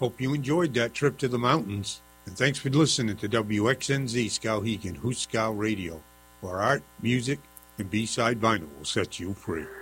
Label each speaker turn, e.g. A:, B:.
A: Hope you enjoyed that trip to the mountains. And thanks for listening to WXNZ Skowhegan Hooskow Radio, where art, music, and B-side vinyl will set you free.